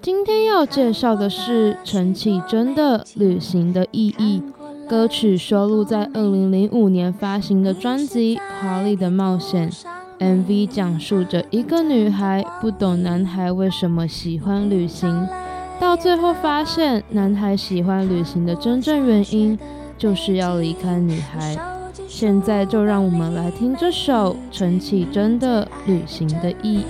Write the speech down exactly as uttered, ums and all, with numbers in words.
今天要介绍的是陈绮贞的《旅行的意义》，歌曲收录在二零零五年发行的专辑《华丽的冒险》。M V 讲述着一个女孩不懂男孩为什么喜欢旅行，到最后发现男孩喜欢旅行的真正原因就是要离开女孩。现在就让我们来听这首陈绮贞的《旅行的意义》。